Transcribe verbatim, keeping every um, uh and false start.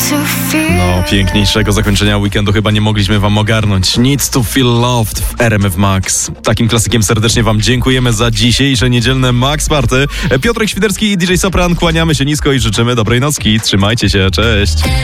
No, piękniejszego zakończenia weekendu chyba nie mogliśmy wam ogarnąć. Need to Feel Loved w R M F Max. Takim klasykiem serdecznie wam dziękujemy za dzisiejsze niedzielne Max Party. Piotrek Świderski i D J Sopran, kłaniamy się nisko i życzymy dobrej nocki. Trzymajcie się, cześć.